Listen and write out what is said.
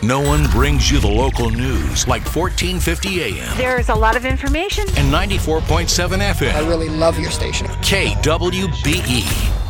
No one brings you the local news like 1450 AM There's a lot of information. and 94.7 FM. I really love your station. KWBE.